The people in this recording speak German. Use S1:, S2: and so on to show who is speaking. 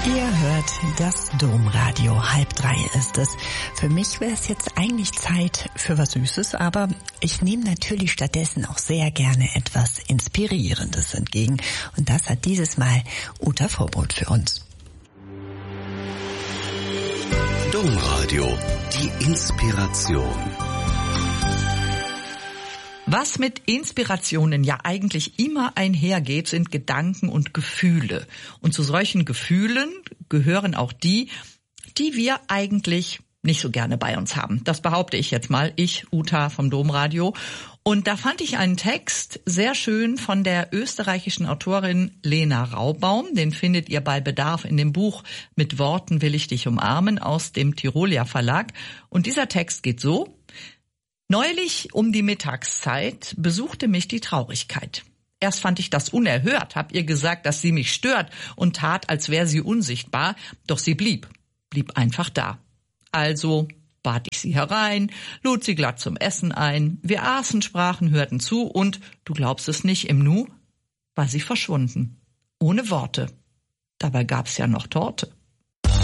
S1: Ihr hört das Domradio. 2:30 ist es. Für mich wäre es jetzt eigentlich Zeit für was Süßes, aber ich nehme natürlich stattdessen auch sehr gerne etwas Inspirierendes entgegen. Und das hat dieses Mal Uta Vorbrot für uns.
S2: Domradio, die Inspiration.
S3: Was mit Inspirationen ja eigentlich immer einhergeht, sind Gedanken und Gefühle. Und zu solchen Gefühlen gehören auch die wir eigentlich nicht so gerne bei uns haben. Das behaupte ich jetzt mal, ich, Uta vom Domradio. Und da fand ich einen Text sehr schön von der österreichischen Autorin Lena Raubaum. Den findet ihr bei Bedarf in dem Buch Mit Worten will ich dich umarmen aus dem Tirolia Verlag. Und dieser Text geht so: Neulich um die Mittagszeit besuchte mich die Traurigkeit. Erst fand ich das unerhört, hab ihr gesagt, dass sie mich stört und tat, als wäre sie unsichtbar, doch sie blieb einfach da. Also bat ich sie herein, lud sie glatt zum Essen ein, wir aßen, sprachen, hörten zu und, du glaubst es nicht, im Nu war sie verschwunden. Ohne Worte. Dabei gab's ja noch Torte.